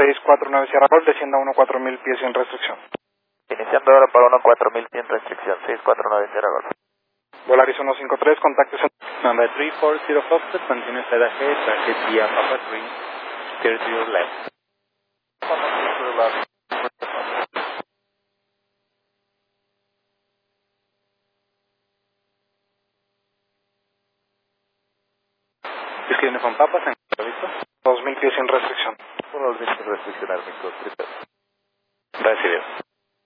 649 Sierra Golf, descienda 14000 pies sin restricción. Iniciando ahora para 14000 sin restricción, 649 Sierra Golf. Volaris 153, contacto Number 340 Foxtrot, continue straight ahead, target via Papa 3, steer to your left. Disque Uniform Papa, ¿se encuentra listo? 2000 pies sin restricción. 2000 sin restricción, Army Code 3. Recibido.